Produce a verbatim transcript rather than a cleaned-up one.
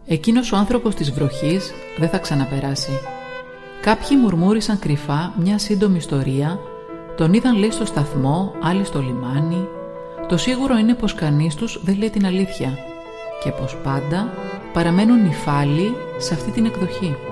Εκείνος ο άνθρωπος της βροχής δεν θα ξαναπεράσει. Κάποιοι μουρμούρισαν κρυφά μια σύντομη ιστορία, τον είδαν λέει στο σταθμό, άλλοι στο λιμάνι. Το σίγουρο είναι πως κανείς τους δεν λέει την αλήθεια και πως πάντα παραμένουν νηφάλοι σε αυτή την εκδοχή.